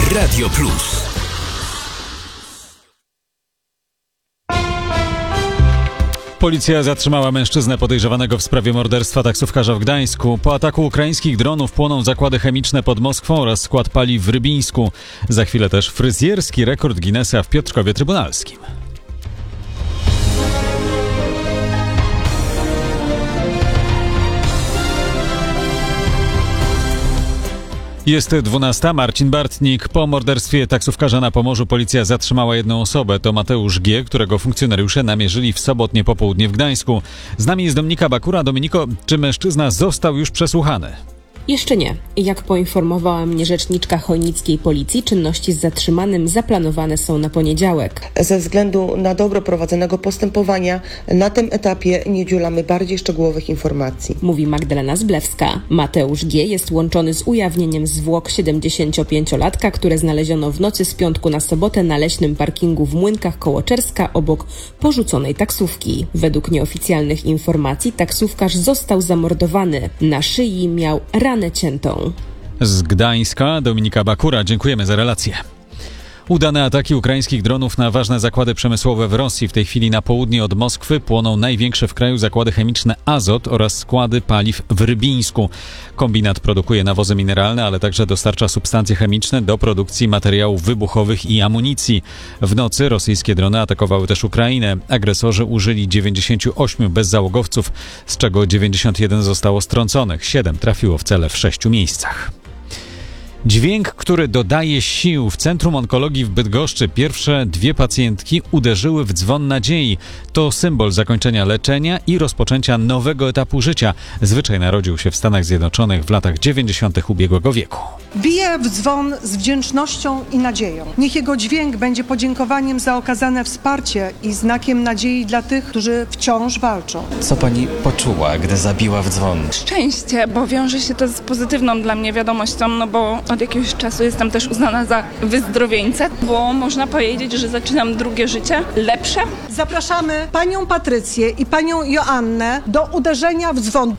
Radio Plus. Policja zatrzymała mężczyznę podejrzewanego w sprawie morderstwa taksówkarza w Gdańsku. Po ataku ukraińskich dronów płoną zakłady chemiczne pod Moskwą oraz skład paliw w Rybińsku. Za chwilę też fryzjerski rekord Guinnessa w Piotrkowie Trybunalskim. Jest 12. Marcin Bartnik. Po morderstwie taksówkarza na Pomorzu policja zatrzymała jedną osobę. To Mateusz G., którego funkcjonariusze namierzyli w sobotnie popołudnie w Gdańsku. Z nami jest Dominika Bakura. Dominiko, czy mężczyzna został już przesłuchany? Jeszcze nie. Jak poinformowała mnie rzeczniczka chojnickiej policji, czynności z zatrzymanym zaplanowane są na poniedziałek. Ze względu na dobro prowadzonego postępowania na tym etapie nie udzielamy bardziej szczegółowych informacji. Mówi Magdalena Zblewska. Mateusz G. jest łączony z ujawnieniem zwłok 75-latka, które znaleziono w nocy z piątku na sobotę na leśnym parkingu w Młynkach koło Czerska obok porzuconej taksówki. Według nieoficjalnych informacji taksówkarz został zamordowany. Na szyi miał ranę ciętą. Z Gdańska Dominika Bakura. Dziękujemy za relację. Udane ataki ukraińskich dronów na ważne zakłady przemysłowe w Rosji. W tej chwili na południe od Moskwy płoną największe w kraju zakłady chemiczne Azot oraz składy paliw w Rybińsku. Kombinat produkuje nawozy mineralne, ale także dostarcza substancje chemiczne do produkcji materiałów wybuchowych i amunicji. W nocy rosyjskie drony atakowały też Ukrainę. Agresorzy użyli 98 bezzałogowców, z czego 91 zostało strąconych. 7 trafiło w cele w 6 miejscach. Dźwięk, który dodaje sił. W Centrum Onkologii w Bydgoszczy pierwsze 2 pacjentki uderzyły w dzwon nadziei. To symbol zakończenia leczenia i rozpoczęcia nowego etapu życia. Zwyczaj narodził się w Stanach Zjednoczonych w latach 90. ubiegłego wieku. Bije w dzwon z wdzięcznością i nadzieją. Niech jego dźwięk będzie podziękowaniem za okazane wsparcie i znakiem nadziei dla tych, którzy wciąż walczą. Co pani poczuła, gdy zabiła w dzwon? Szczęście, bo wiąże się to z pozytywną dla mnie wiadomością, no bo od jakiegoś czasu jestem też uznana za wyzdrowieńcę, bo można powiedzieć, że zaczynam drugie życie, lepsze. Zapraszamy panią Patrycję i panią Joannę do uderzenia w dzwon.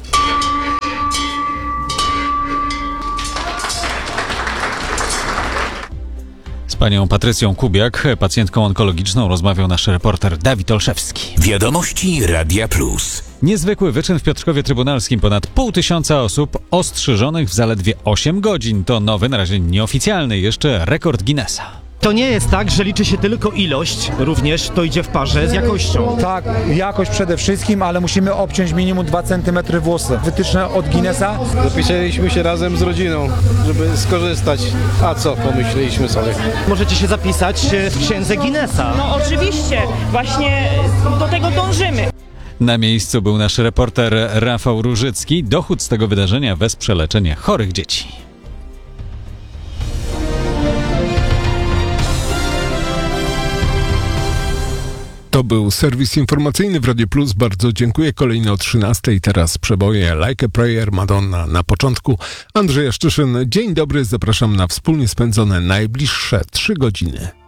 Z panią Patrycją Kubiak, pacjentką onkologiczną, rozmawiał nasz reporter Dawid Olszewski. Wiadomości Radia Plus. Niezwykły wyczyn w Piotrkowie Trybunalskim. Ponad 500 osób ostrzyżonych w zaledwie 8 godzin. To nowy, na razie nieoficjalny jeszcze rekord Guinnessa. To nie jest tak, że liczy się tylko ilość, również to idzie w parze z jakością. Tak, jakość przede wszystkim, ale musimy obciąć minimum 2 cm włosy. Wytyczne od Guinnessa. Zapisaliśmy się razem z rodziną, żeby skorzystać. A co, pomyśleliśmy sobie. Możecie się zapisać w księdze Guinnessa. No oczywiście, właśnie do tego dążymy. Na miejscu był nasz reporter Rafał Różycki. Dochód z tego wydarzenia wesprze leczenie chorych dzieci. To był serwis informacyjny w Radio Plus. Bardzo dziękuję. Kolejny o 13:00. Teraz przeboje Like a Prayer, Madonna na początku. Andrzej Szczyszyn. Dzień dobry. Zapraszam na wspólnie spędzone najbliższe 3 godziny.